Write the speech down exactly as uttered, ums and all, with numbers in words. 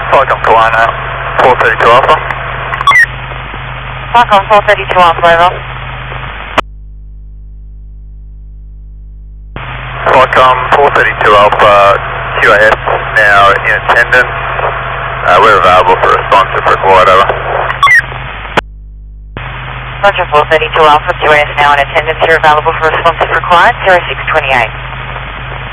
Falcon to one, uh, four thirty-two Alpha. Falcon four thirty-two Alpha, over. Falcon four thirty-two Alpha, Q A S now in attendance. Uh, we're available for response if required, over. Roger four thirty-two Alpha, Q A S now in attendance. You're available for response if required, zero six twenty-eight.